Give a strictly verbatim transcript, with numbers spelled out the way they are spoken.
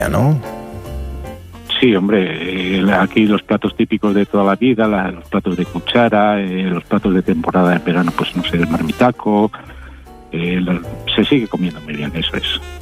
¿no? Sí, hombre, eh, aquí los platos típicos de toda la vida, la, los platos de cuchara, eh, los platos de temporada en verano, pues no sé, el marmitaco, eh, la, se sigue comiendo muy bien, eso es.